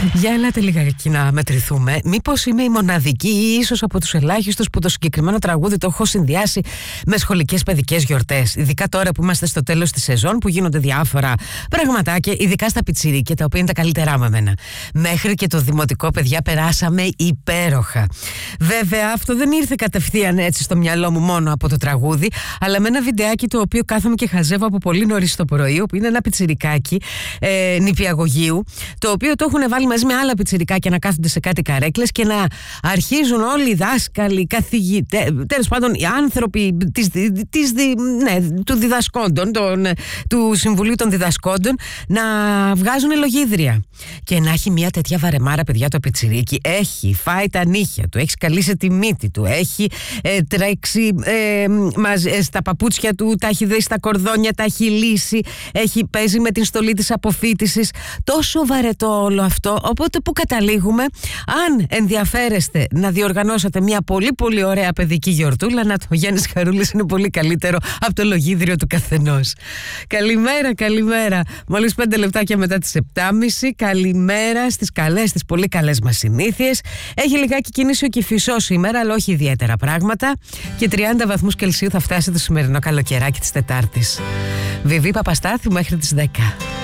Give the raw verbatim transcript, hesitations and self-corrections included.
Για ελάτε λιγάκι να μετρηθούμε. Μήπως είμαι η μοναδική ή ίσως από τους ελάχιστους που το συγκεκριμένο τραγούδι το έχω συνδυάσει με σχολικές παιδικές γιορτές. Ειδικά τώρα που είμαστε στο τέλος της σεζόν, που γίνονται διάφορα πραγματάκια, ειδικά στα πιτσιρίκια, τα οποία είναι τα καλύτερά με εμένα. Μέχρι και το δημοτικό, παιδιά, περάσαμε υπέροχα. Βέβαια, αυτό δεν ήρθε κατευθείαν έτσι στο μυαλό μου μόνο από το τραγούδι, αλλά με ένα βιντεάκι το οποίο κάθομαι και χαζεύω από πολύ νωρίς το πρωί, όπου είναι ένα πιτσιρικάκι ε, νηπιαγωγείου, το οποίο το έχουν βάλει μαζί με άλλα πιτσιρικάκια να κάθονται σε κάτι καρέκλες και να αρχίζουν όλοι οι δάσκαλοι, οι καθηγητές, τέλος πάντων οι άνθρωποι της, της, ναι, του διδασκόντων, τον, του Συμβουλίου των Διδασκόντων, να βγάζουν λογίδρια. Και να έχει μια τέτοια βαρεμάρα, παιδιά, το πιτσιρίκι. Έχει φάει τα νύχια του, έχει σκαλίσει τη μύτη του, έχει ε, τρέξει ε, μαζί, ε, στα παπούτσια του, τα έχει δει στα κορδόνια, τα έχει λύσει, έχει παίζει με την στολή της αποφοίτησης. Τόσο βαρετό όλο αυτό. Οπότε που καταλήγουμε, αν ενδιαφέρεστε να διοργανώσετε μια πολύ πολύ ωραία παιδική γιορτούλα, να το Γιάννης Χαρούλης είναι πολύ καλύτερο από το λογίδριο του καθενός. Καλημέρα, καλημέρα. Μόλις πέντε λεπτάκια μετά τις επτά και μισή. Καλημέρα στις καλές, στις πολύ καλές μας συνήθειες. Έχει λιγάκι κίνηση ο Κηφισός σήμερα, αλλά όχι ιδιαίτερα πράγματα. Και τριάντα βαθμούς Κελσίου θα φτάσει το σημερινό καλοκαιράκι της Τετάρτης. Βιβί Παπαστάθου μέχρι τις δέκα.